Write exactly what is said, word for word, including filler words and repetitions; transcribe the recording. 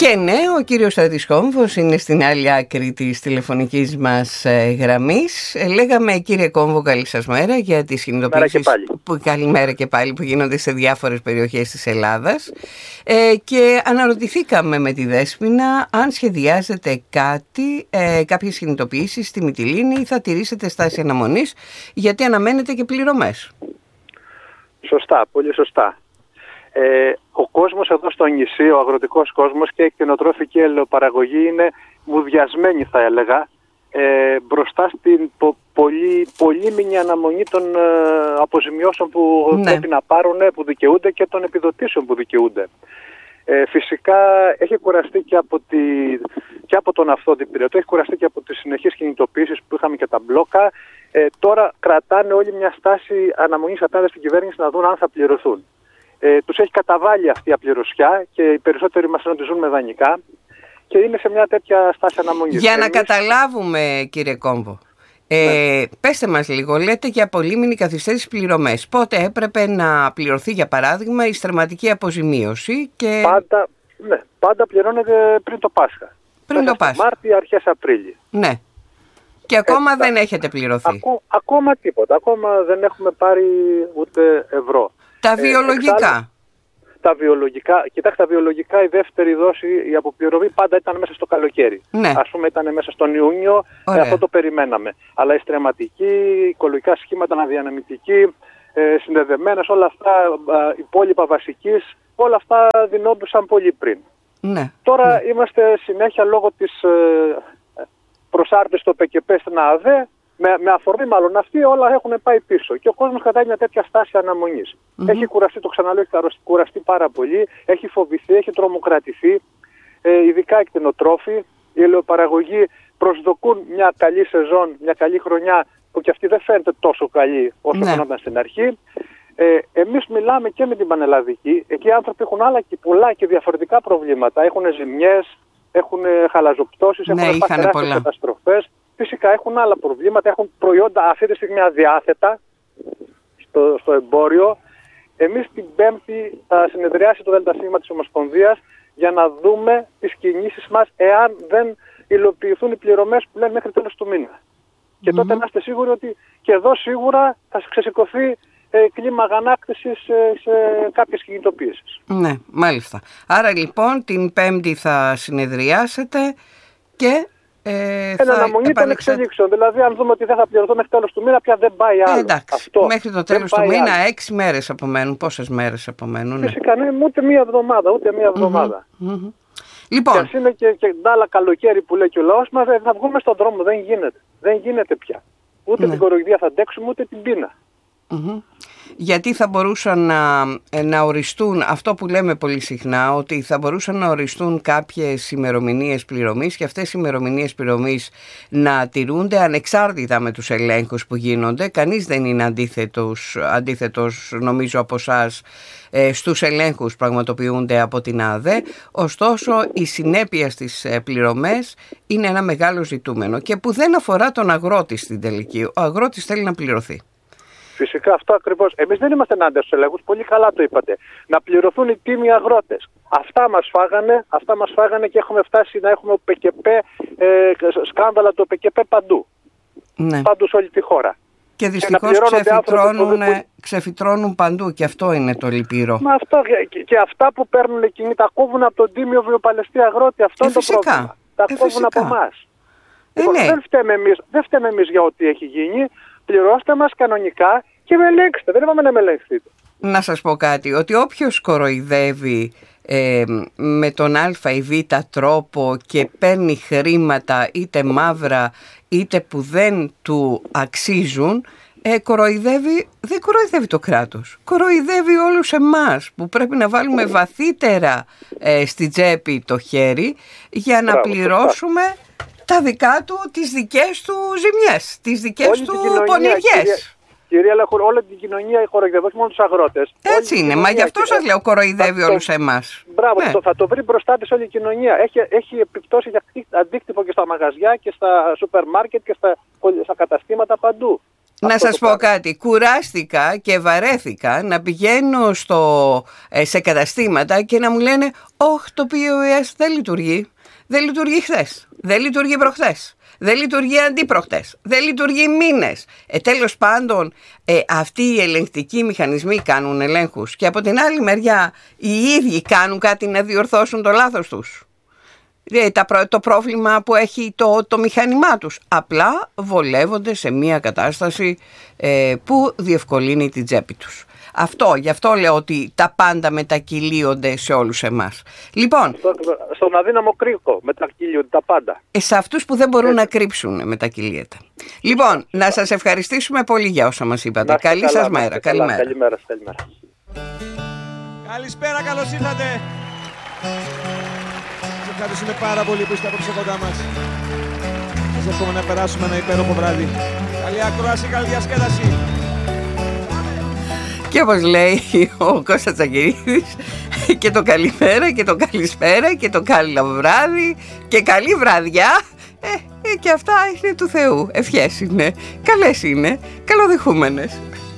Και ναι, ο κύριος Στράτης Κόμβος είναι στην άλλη άκρη της τηλεφωνικής μας ε, γραμμής. Ε, λέγαμε, κύριε Κόμβο, καλή σας μέρα για τις κινητοποιήσεις που, καλημέρα και πάλι, που γίνονται σε διάφορες περιοχές της Ελλάδας. Ε, και αναρωτηθήκαμε με τη Δέσποινα αν σχεδιάζετε κάτι, ε, κάποιες κινητοποιήσεις στη Μυτιλήνη ή θα τηρήσετε στάση αναμονής, γιατί αναμένετε και πληρωμές. Σωστά, πολύ σωστά. Ε, ο κόσμος εδώ στο νησί, ο αγροτικός κόσμος και η κτηνοτρόφικη ελαιοπαραγωγή είναι μουδιασμένοι, θα έλεγα, ε, μπροστά στην πο, πολύ, πολύμηνη αναμονή των ε, αποζημιώσεων που ναι. πρέπει να πάρουν, που δικαιούνται, και των επιδοτήσεων που δικαιούνται. Ε, φυσικά έχει κουραστεί και από, τη, και από τον αυτόδη πυρετό, έχει κουραστεί και από τις συνεχείς κινητοποιήσεις που είχαμε και τα μπλόκα. Ε, τώρα κρατάνε όλοι μια στάση αναμονής απέναντι στην κυβέρνηση να δουν αν θα πληρωθούν. Ε, τους έχει καταβάλει αυτή η απληρωσιά και οι περισσότεροι μας λένε ότι ζουν με δανεικά και είναι σε μια τέτοια στάση αναμονής. Για Εμείς... να καταλάβουμε, κύριε Κόμβο, ε, ναι. πέστε μας λίγο, λέτε για πολύμηνη καθυστέρηση πληρωμές. Πότε έπρεπε να πληρωθεί, για παράδειγμα, η στρεματική αποζημίωση? Και... Πάντα, ναι, πάντα πληρώνεται πριν το Πάσχα. Πριν το Πάσχα. Μάρτιο, αρχές Απρίλη. Ναι. Και ακόμα ε, δεν έχετε πληρωθεί. Ακό, ακόμα τίποτα. Ακόμα δεν έχουμε πάρει ούτε ευρώ. Τα βιολογικά. Ε, εξάλλου, τα βιολογικά. Κοιτάξτε, τα βιολογικά, η δεύτερη δόση, η αποπληρωμή πάντα ήταν μέσα στο καλοκαίρι. Ναι. Ας πούμε ήταν μέσα στον Ιούνιο, ε, αυτό το περιμέναμε. Αλλά η στρεματική, οι οικολογικά σχήματα, αναδιανεμητική, ε, συνδεδεμένες, όλα αυτά, ε, υπόλοιπα βασικής, όλα αυτά δινόντουσαν πολύ πριν. Ναι. Τώρα ναι. είμαστε συνέχεια λόγω της ε, προσάρτησης στο ΠΚΠ στην ΑΔΕ, Με, με αφορμή μάλλον αυτή, όλα έχουν πάει πίσω. Και ο κόσμος κρατάει μια τέτοια στάση αναμονής. Mm-hmm. Έχει κουραστεί, το ξαναλέω, έχει κουραστεί πάρα πολύ, έχει φοβηθεί, έχει τρομοκρατηθεί. Ε, ειδικά οι κτηνοτρόφοι, οι ελαιοπαραγωγοί προσδοκούν μια καλή σεζόν, μια καλή χρονιά, που και αυτή δεν φαίνεται τόσο καλή όσο ναι. φαινόταν στην αρχή. Ε, εμείς μιλάμε και με την Πανελλαδική. Εκεί οι άνθρωποι έχουν άλλα και πολλά και διαφορετικά προβλήματα. Έχουν ζημιές, έχουν χαλαζοπτώσεις, ναι, έχουν τεράστιες καταστροφές. Φυσικά έχουν άλλα προβλήματα, έχουν προϊόντα αυτή τη στιγμή αδιάθετα στο, στο εμπόριο. Εμείς την Πέμπτη θα συνεδριάσει το ΔΣ της Ομοσπονδίας για να δούμε τις κινήσεις μας εάν δεν υλοποιηθούν οι πληρωμές που λένε μέχρι τέλος του μήνα. Και mm-hmm. τότε να είστε σίγουροι ότι και εδώ σίγουρα θα ξεσηκωθεί ε, κλίμα αγανάκτησης σε, σε κάποιες κινητοποιήσεις. Ναι, μάλιστα. Άρα λοιπόν την Πέμπτη θα συνεδριάσετε και... Ε, Εν αναμονή των εξελίξεων. Δηλαδή, αν δούμε ότι δεν θα πληρωθώ μέχρι τέλος του μήνα, πια δεν πάει άλλο. Ε, εντάξει, αυτό. Μέχρι το τέλος του μήνα, άλλο. έξι μέρες απομένουν. Πόσες μέρες απομένουν? Ναι. Φυσικά, ναι, ούτε μία εβδομάδα, ούτε μία εβδομάδα. Mm-hmm, mm-hmm. Λοιπόν. Και ας είναι και, και ντάλα καλοκαίρι που λέει και ο λαός μας, θα βγούμε στον δρόμο. Δεν γίνεται. Δεν γίνεται πια. Ούτε ναι. την κοροϊδία θα αντέξουμε, ούτε την πείνα. Mm-hmm. Γιατί θα μπορούσαν να, να οριστούν αυτό που λέμε πολύ συχνά, ότι θα μπορούσαν να οριστούν κάποιες ημερομηνίες πληρωμής και αυτές οι ημερομηνίες πληρωμής να τηρούνται ανεξάρτητα με τους ελέγχους που γίνονται. Κανείς δεν είναι αντίθετος, αντίθετος νομίζω από εσάς ε, στους ελέγχους που πραγματοποιούνται από την ΑΔΕ. Ωστόσο η συνέπεια στις πληρωμές είναι ένα μεγάλο ζητούμενο και που δεν αφορά τον αγρότη στην τελική. Ο αγρότης θέλει να πληρωθεί. Φυσικά, αυτό ακριβώς. Εμείς δεν είμαστε ενάντια στους ελέγχους, πολύ καλά το είπατε. Να πληρωθούν οι τίμοι αγρότες. Αυτά μας φάγανε, αυτά μας φάγανε και έχουμε φτάσει να έχουμε ΠΚΠ, ε, σκάνδαλα το ΠΚΠ παντού. Ναι. Παντού σε όλη τη χώρα. Και δυστυχώς ξεφυτρώνουν, που... ξεφυτρώνουν παντού και αυτό είναι το λυπηρό. Μα αυτό, και, και αυτά που παίρνουν εκείνοι τα κόβουν από τον τίμιο βιοπαλαιστή αγρότη. Αυτό ε, είναι το φυσικά. πρόβλημα. Τα ε, κόβουν φυσικά. από εμάς. Ε, λοιπόν, ναι. δεν, φταίμε εμείς, δεν φταίμε εμείς για ό,τι έχει γίνει. Πληρώστε μας κανονικά και με ελέγξτε. Δεν είπαμε να με ελέγξετε. Να σας πω κάτι, ότι όποιος κοροϊδεύει ε, με τον α ή β τρόπο και παίρνει χρήματα είτε μαύρα είτε που δεν του αξίζουν, ε, κοροϊδεύει, δεν κοροϊδεύει το κράτος. Κοροϊδεύει όλους εμάς που πρέπει να βάλουμε βαθύτερα ε, στη τσέπη το χέρι για να Μπράβο, πληρώσουμε τα δικά του, τις δικές του ζημιές, τις δικές όλη του πονηριές. Κυρία Λέχουρ, όλη την κοινωνία κοροϊδεύει, όχι μόνο τους αγρότες. Έτσι είναι, μα γι' αυτό σας λέω κοροϊδεύει θα όλους το... εμάς. Μπράβο, ναι. το, θα το βρει μπροστά της όλη η κοινωνία. Έχει, έχει επιπτώσει για αντίκτυπο και στα μαγαζιά και στα σούπερ μάρκετ και στα, στα καταστήματα παντού. Να σας πω κάτι, κουράστηκα και βαρέθηκα να πηγαίνω στο, σε καταστήματα και να μου λένε «Ωχ, το πι ο ες δεν λειτουργεί, δεν λειτουργεί χθες, δεν λειτουργεί προχθές, δεν λειτουργεί αντίπροχτες, δεν λειτουργεί μήνες». Ε, τέλος πάντων, ε, αυτοί οι ελεγκτικοί μηχανισμοί κάνουν ελέγχους και από την άλλη μεριά οι ίδιοι κάνουν κάτι να διορθώσουν το λάθος τους. Το πρόβλημα που έχει το, το μηχανημά τους. Απλά βολεύονται σε μια κατάσταση ε, που διευκολύνει την τσέπη τους. Αυτό, γι' αυτό λέω ότι τα πάντα μετακυλίονται σε όλους εμάς. Λοιπόν, στο, στον αδύναμο κρίκο μετακυλίονται τα πάντα. Ε, σε αυτούς που δεν μπορούν Έτσι. να κρύψουν μετακυλίεται. Λοιπόν, να σας ευχαριστήσουμε πολύ για όσα μας είπατε. Καλή καλά, σας μέρα. Καλημέρα. Καλημέρα, καλημέρα. Καλησπέρα, καλώς ήρθατε. Ευχαριστούμε πάρα πολύ που είστε απόψε κοντά μας. Σας εύχομαι να περάσουμε ένα υπέροχο βράδυ. Καλή ακρόαση, καλή διασκέδαση. Και όπως λέει ο Κώστας Τσακυρίδης, και το καλημέρα και το καλησπέρα και το καλό βράδυ και καλή βραδιά. Ε, ε, και αυτά είναι του Θεού. Ευχές είναι, καλές είναι, καλοδεχούμενες.